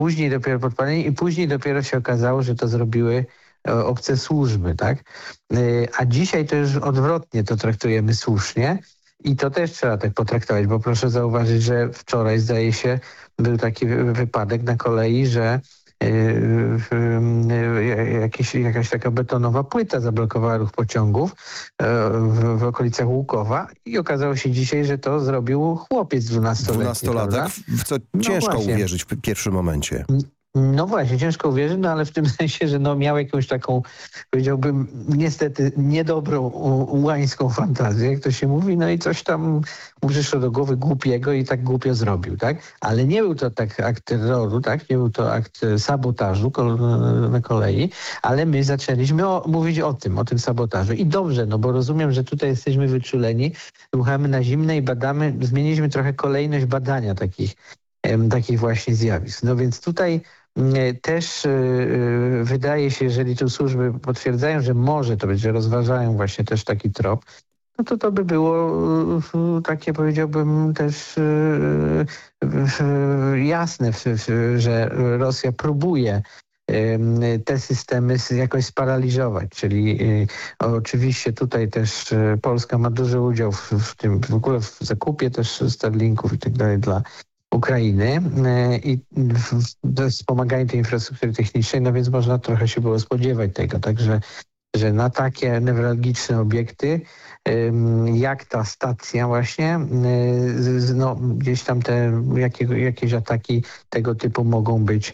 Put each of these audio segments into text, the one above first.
później dopiero podpalenie i później dopiero się okazało, że to zrobiły obce służby, tak? A dzisiaj to już odwrotnie to traktujemy słusznie i to też trzeba tak potraktować, bo proszę zauważyć, że wczoraj zdaje się był taki wypadek na kolei, że jakaś taka betonowa płyta zablokowała ruch pociągów w okolicach Łukowa i okazało się dzisiaj, że to zrobił chłopiec 12-letni. 12-latek, w co ciężko uwierzyć w pierwszym momencie. No właśnie, ciężko uwierzyć, no ale w tym sensie, że no miał jakąś taką, powiedziałbym, niestety niedobrą łańską fantazję, jak to się mówi, no i coś tam mu przyszło do głowy głupiego i tak głupio zrobił, tak? Ale nie był to tak akt terroru, tak? Nie był to akt sabotażu na kolei, ale my zaczęliśmy mówić o tym sabotażu. I dobrze, no bo rozumiem, że tutaj jesteśmy wyczuleni, dmuchamy na zimne i badamy, zmieniliśmy trochę kolejność badania takich właśnie zjawisk. No więc tutaj też wydaje się, jeżeli tu służby potwierdzają, że może to być, że rozważają właśnie też taki trop, no to by było takie, powiedziałbym, też jasne, że Rosja próbuje te systemy jakoś sparaliżować, czyli oczywiście tutaj też Polska ma duży udział w tym, w ogóle w zakupie też Starlinków i tak dalej dla Ukrainy i wspomaganie tej infrastruktury technicznej, no więc można trochę się było spodziewać tego, także że na takie newralgiczne obiekty jak ta stacja właśnie, no gdzieś tam jakieś ataki tego typu mogą być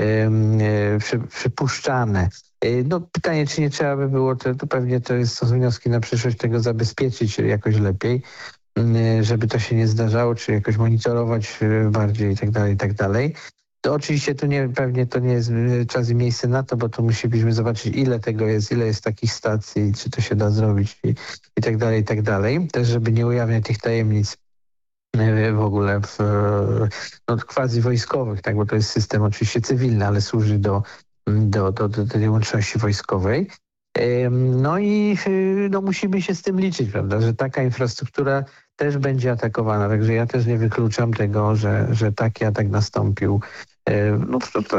przypuszczane. No pytanie, czy nie trzeba by było, to pewnie to są wnioski na przyszłość, tego zabezpieczyć jakoś lepiej, żeby to się nie zdarzało, czy jakoś monitorować bardziej i tak dalej. To oczywiście pewnie to nie jest czas i miejsce na to, bo tu musimy zobaczyć, ile tego jest, ile jest takich stacji, czy to się da zrobić i tak dalej, i tak dalej. Też, żeby nie ujawniać tych tajemnic w ogóle quasi wojskowych, tak, bo to jest system oczywiście cywilny, ale służy do tej łączności wojskowej. No i no, musimy się z tym liczyć, prawda, że taka infrastruktura też będzie atakowana. Także ja też nie wykluczam tego, że taki atak nastąpił. No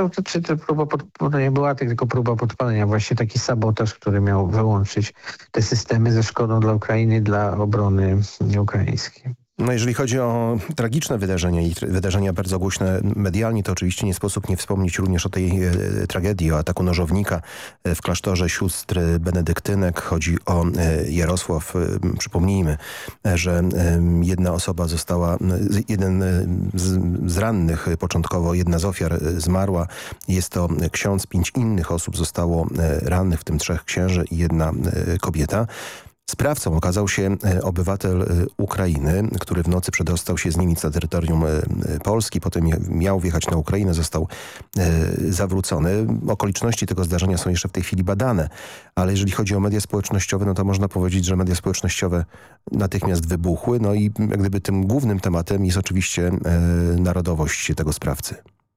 to nie był atak, tylko próba podpalenia. Właśnie taki sabotaż, który miał wyłączyć te systemy ze szkodą dla Ukrainy, dla obrony ukraińskiej. No jeżeli chodzi o tragiczne wydarzenia i wydarzenia bardzo głośne medialnie, to oczywiście nie sposób nie wspomnieć również o tej tragedii, o ataku nożownika w klasztorze sióstr benedyktynek. Chodzi o Jarosław. Przypomnijmy, że jedna osoba jeden z rannych początkowo, jedna z ofiar zmarła. Jest to ksiądz, 5 innych osób zostało rannych, w tym 3 księży i jedna kobieta. Sprawcą okazał się obywatel Ukrainy, który w nocy przedostał się z Niemiec na terytorium Polski. Potem miał wjechać na Ukrainę, został zawrócony. Okoliczności tego zdarzenia są jeszcze w tej chwili badane. Ale jeżeli chodzi o media społecznościowe, no to można powiedzieć, że media społecznościowe natychmiast wybuchły. No i jak gdyby tym głównym tematem jest oczywiście narodowość tego sprawcy.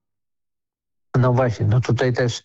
No właśnie, no tutaj też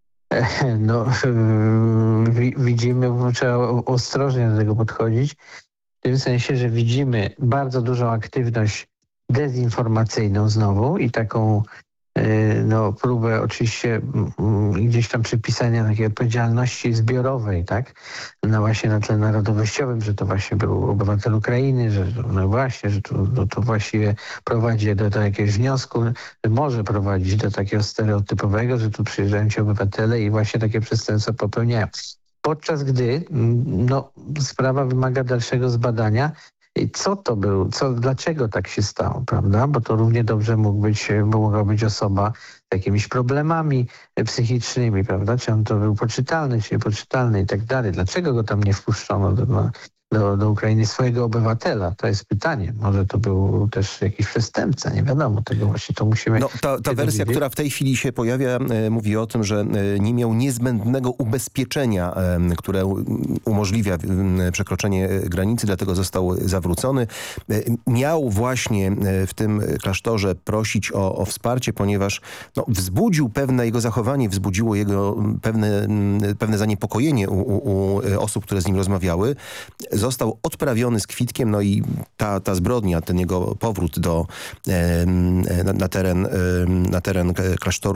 widzimy, trzeba ostrożnie do tego podchodzić, w tym sensie, że widzimy bardzo dużą aktywność dezinformacyjną znowu i taką próbę oczywiście gdzieś tam przypisania takiej odpowiedzialności zbiorowej, tak? No właśnie na tle narodowościowym, że to właśnie był obywatel Ukrainy, że no właśnie, że to właściwie prowadzi do jakiegoś wniosku, że może prowadzić do takiego stereotypowego, że tu przyjeżdżają ci obywatele i właśnie takie przestępstwa popełniają. Podczas gdy sprawa wymaga dalszego zbadania, co to było, dlaczego tak się stało, prawda? Bo to równie dobrze mogła być osoba z jakimiś problemami psychicznymi, prawda? Czy on to był poczytalny, czy niepoczytalny i tak dalej. Dlaczego go tam nie wpuszczono do Ukrainy, swojego obywatela? To jest pytanie. Może to był też jakiś przestępca, nie wiadomo. Tego właśnie to musimy... No, ta wersja, która w tej chwili się pojawia, mówi o tym, że nie miał niezbędnego ubezpieczenia, które umożliwia przekroczenie granicy, dlatego został zawrócony. Miał właśnie w tym klasztorze prosić o wsparcie, ponieważ wzbudził jego zachowanie wzbudziło jego pewne zaniepokojenie u osób, które z nim rozmawiały. Został odprawiony z kwitkiem, no i ta zbrodnia, ten jego powrót na teren klasztoru